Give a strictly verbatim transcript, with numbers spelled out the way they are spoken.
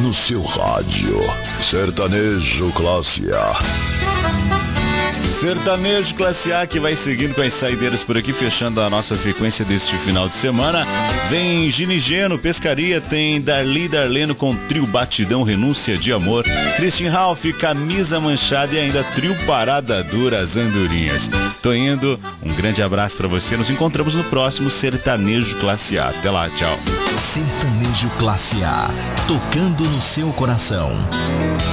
no seu rádio. Sertanejo Classe A. Sertanejo Classe A que vai seguindo com as saideiras por aqui, fechando a nossa sequência deste final de semana. Vem Ginigeno, Pescaria, tem Darli Darleno com Trio Batidão, Renúncia de Amor, Christian Ralph, Camisa Manchada e ainda Trio Parada Dura, As Andorinhas. Tô indo, um grande abraço pra você, nos encontramos no próximo Sertanejo Classe A. Até lá, tchau. Sertanejo Classe A, tocando no seu coração.